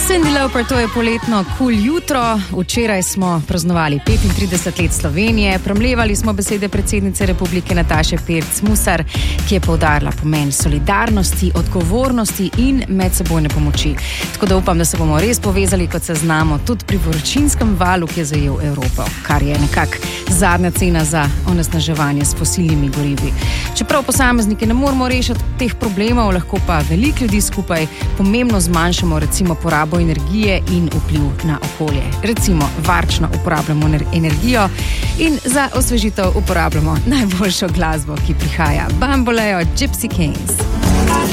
Cyndi Lauper, to je poletno cool jutro. Včeraj smo praznovali 35 let Slovenije, premlevali smo besede predsednice republike Nataše Pirc Musar, ki je poudarila pomen solidarnosti, odgovornosti in medsebojne pomoči. Tako da upam, da se bomo res povezali, kot se znamo, tudi pri vročinskem valu, ki je zajel Evropo, kar je nekako zadnja cena za onesnaževanje s fosilnimi gorivi. Čeprav posamezniki ne moramo rešiti teh problemov, lahko pa veliko ljudi skupaj pomembno zmanjšamo recimo porabo energije in vpliv na okolje. Recimo varčno uporabljamo energijo in za osvežitev uporabljamo najboljšo glasbo, ki prihaja. Bamboleo, Gypsy Kings.